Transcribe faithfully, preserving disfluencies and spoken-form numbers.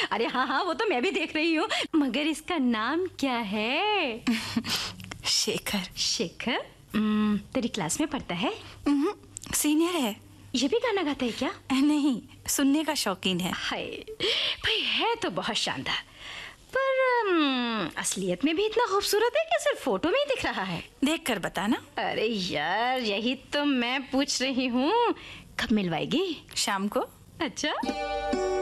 अरे हाँ हाँ, वो तो मैं भी देख रही हूँ, मगर इसका नाम क्या है? शेखर। शेखर? हम्म, तेरी क्लास में पढ़ता है? सीनियर है। ये भी गाना गाता है क्या? नहीं, सुनने का शौकीन है। हाय भाई, है तो बहुत शानदार, पर um, असलियत में भी इतना खूबसूरत है कि सिर्फ फोटो में ही दिख रहा है? देख कर बताना। अरे यार, यही तो मैं पूछ रही हूँ, कब मिलवाएगी? शाम को। अच्छा।